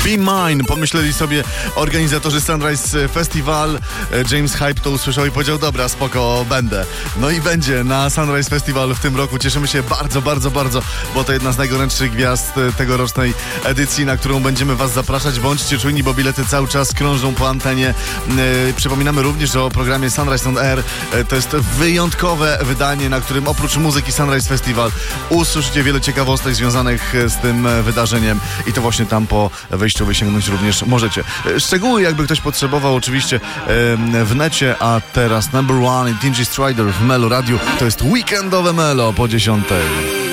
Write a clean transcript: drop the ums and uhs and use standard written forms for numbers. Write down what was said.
Be Mine, pomyśleli sobie organizatorzy Sunrise Festival. James Hype to usłyszał i powiedział: dobra, spoko, będę. No i będzie na Sunrise Festival w tym roku. Cieszymy się bardzo, bardzo, bardzo, bo to jedna z najgorętszych gwiazd tegorocznej edycji, na którą będziemy was zapraszać. Bądźcie czujni, bo bilety cały czas krążą po antenie. Przypominamy również o programie Sunrise on Air. To jest wyjątkowe wydanie, na którym oprócz muzyki Sunrise Festival usłyszycie wiele ciekawostek związanych z tym wydarzeniem i to właśnie tam po wejściu wysięgnąć również możecie. Szczegóły, jakby ktoś potrzebował, oczywiście w necie, a teraz Number One i Dingy Strider w Melo Radio. To jest weekendowe Melo po 10:00.